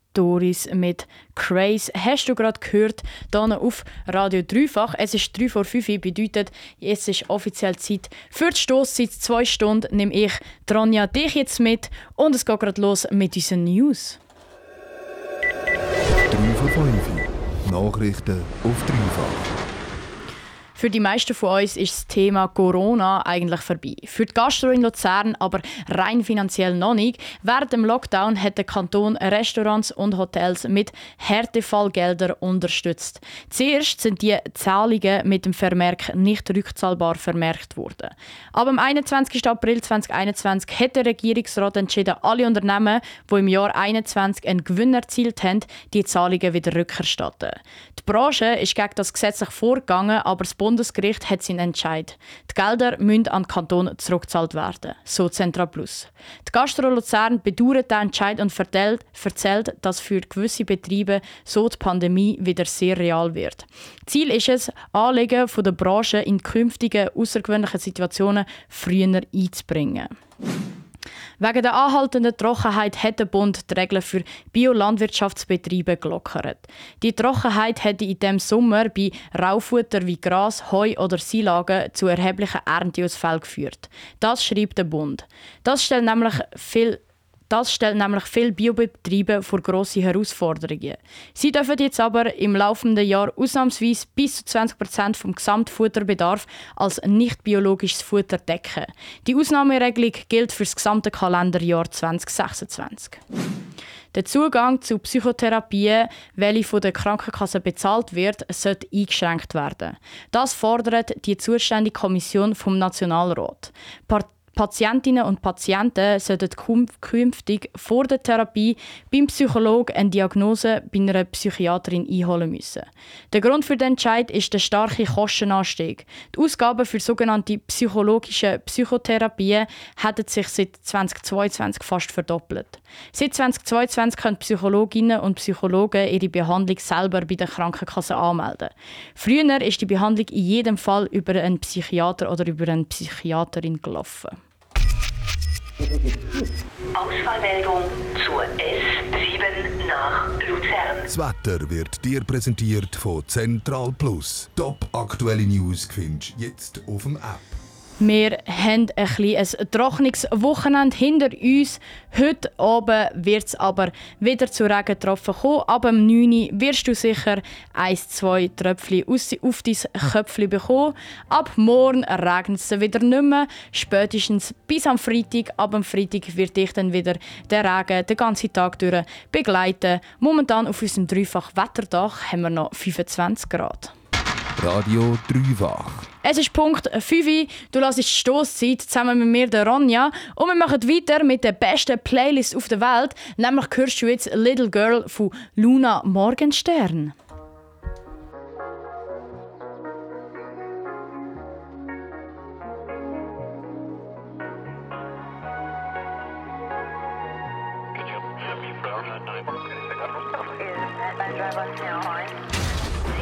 Doris mit Craze. Hast du gerade gehört, hier auf Radio Dreifach. Es ist 3 vor 5 Uhr, bedeutet, jetzt ist offiziell Zeit für die Stosszeit. 2 Stunden nehme ich, Ronja, dich jetzt mit und es geht gerade los mit unseren News. 3 vor 5 Uhr. Nachrichten auf Dreifach. Für die meisten von uns ist das Thema Corona eigentlich vorbei. Für die Gastro in Luzern aber rein finanziell noch nicht. Während dem Lockdown hat der Kanton Restaurants und Hotels mit Härtefallgeldern unterstützt. Zuerst sind die Zahlungen mit dem Vermerk «nicht rückzahlbar» vermerkt worden. Aber am 21. April 2021 hat der Regierungsrat entschieden, alle Unternehmen, die im Jahr 2021 einen Gewinn erzielt haben, die Zahlungen wieder rückerstatten. Die Branche ist gegen das gesetzlich vorgegangen, aber das Bundesgericht hat seinen Entscheid. Die Gelder müssen an den Kanton zurückgezahlt werden, so Centra Plus. Die Gastro Luzern bedauert den Entscheid und erzählt, dass für gewisse Betriebe so die Pandemie wieder sehr real wird. Ziel ist es, Anliegen der Branche in künftigen außergewöhnlichen Situationen früher einzubringen. Wegen der anhaltenden Trockenheit hat der Bund die Regeln für Biolandwirtschaftsbetriebe gelockert. Die Trockenheit hätte in diesem Sommer bei Raufutter wie Gras, Heu oder Silagen zu erheblichen Ernteausfällen geführt. Das schreibt der Bund. Das stellt nämlich viele Biobetriebe vor grosse Herausforderungen. Sie dürfen jetzt aber im laufenden Jahr ausnahmsweise bis zu 20% vom Gesamtfutterbedarf als nicht biologisches Futter decken. Die Ausnahmeregelung gilt für das gesamte Kalenderjahr 2026. Der Zugang zu Psychotherapien, welche von der Krankenkasse bezahlt wird, sollte eingeschränkt werden. Das fordert die zuständige Kommission vom Nationalrat. Patientinnen und Patienten sollten künftig vor der Therapie beim Psychologen eine Diagnose bei einer Psychiaterin einholen müssen. Der Grund für den Entscheid ist der starke Kostenanstieg. Die Ausgaben für sogenannte psychologische Psychotherapien hätten sich seit 2022 fast verdoppelt. Seit 2022 können Psychologinnen und Psychologen ihre Behandlung selber bei der Krankenkasse anmelden. Früher ist die Behandlung in jedem Fall über einen Psychiater oder über eine Psychiaterin gelaufen. Ausfallmeldung zur S7 nach Luzern. Das Wetter wird dir präsentiert von Central Plus. Top aktuelle News findest du jetzt auf dem App. Wir haben ein trockenes Wochenende hinter uns. Heute Abend wird es aber wieder zu Regentropfen kommen. Ab dem 9 Uhr wirst du sicher 1-2 Tröpfchen auf dein Köpfchen bekommen. Ab morgen regnet es wieder nicht mehr. Spätestens bis am Freitag. Ab dem Freitag wird dich dann wieder der Regen den ganzen Tag durch begleiten. Momentan auf unserem Dreifach-Wetterdach haben wir noch 25 Grad. Radio Dreifach. Es ist Punkt 5 Uhr. Du hörst die Stosszeit zusammen mit mir, der Ronja. Und wir machen weiter mit der besten Playlist auf der Welt. Nämlich hörst du jetzt Little Girl von Luna Morgenstern. Driver